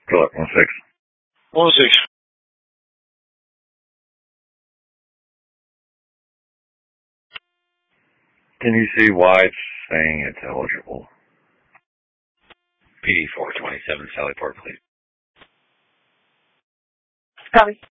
Philip 16. 16. Can you see why it's saying it's eligible? PD 427, Sallyport, please. Copy.